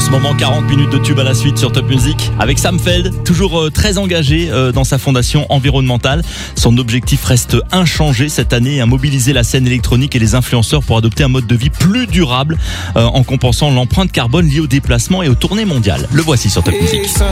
ce moment, 40 minutes de tube à la suite sur Top Music avec Sam Feld, toujours très engagé dans sa fondation environnementale. Son objectif reste inchangé cette année, mobiliser la scène électronique et les influenceurs pour adopter un mode de vie plus durable en compensant l'empreinte carbone liée au déplacement et aux tournées mondiales. Le voici sur Top Music.